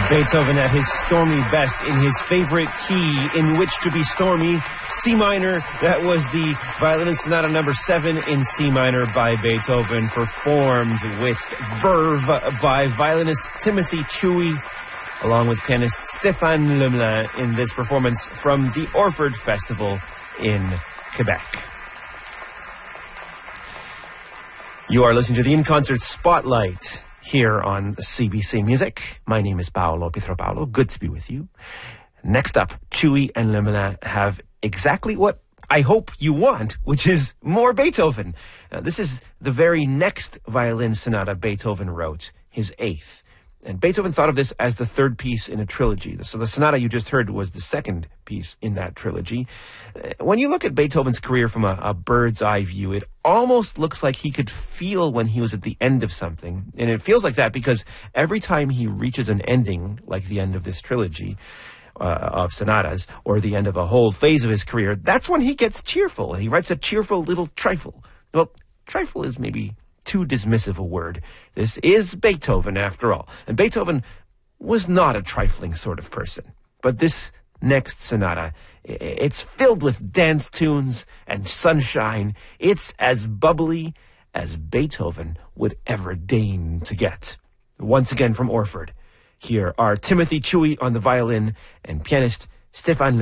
Beethoven at his stormy best in his favorite key in which to be stormy, C minor. That was the Violinist Sonata number 7 in C minor by Beethoven, performed with verve by violinist Timothy Chewy, along with pianist Stéphane Lemelin in this performance from the Orford Festival in Quebec. You are listening to the In Concert Spotlight here on CBC Music. My name is Paolo Pietropaulo. Good to be with you. Next up, Chewy and Lemelin have exactly what I hope you want, which is more Beethoven. This is the very next violin sonata Beethoven wrote, his 8th. And Beethoven thought of this as the 3rd piece in a trilogy. So the sonata you just heard was the 2nd piece in that trilogy. When you look at Beethoven's career from a bird's eye view, it almost looks like he could feel when he was at the end of something. And it feels like that because every time he reaches an ending, like the end of this trilogy of sonatas, or the end of a whole phase of his career, that's when he gets cheerful. He writes a cheerful little trifle. Well, trifle is maybe too dismissive a word. This is Beethoven, after all. And Beethoven was not a trifling sort of person. But this next sonata, it's filled with dance tunes and sunshine. It's as bubbly as Beethoven would ever deign to get. Once again from Orford, here are Timothy Chewy on the violin and pianist Stéphane